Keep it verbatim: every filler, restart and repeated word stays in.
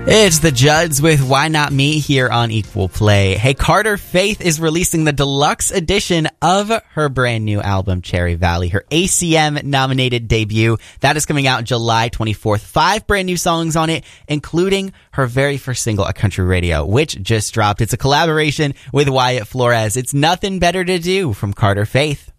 It's the Judds with Why Not Me here on Equal Play. Hey, Carter Faith is releasing the deluxe edition of her brand new album, Cherry Valley, her A C M nominated debut. That is coming out July twenty-fourth. Five brand new songs on it, including her very first single, A Country Radio, which just dropped. It's a collaboration with Wyatt Flores. It's Nothing Better to Do from Carter Faith.